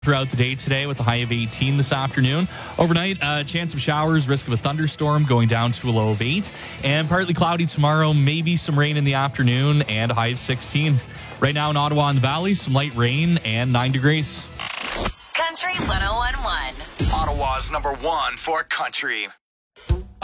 throughout the day today with a high of 18 this afternoon. Overnight, chance of showers, risk of a thunderstorm going down to a low of 8. And partly cloudy tomorrow, maybe some rain in the afternoon and a high of 16. Right now in Ottawa and the Valley, some light rain and 9 degrees. Country 101.1. Ottawa's #1 for country.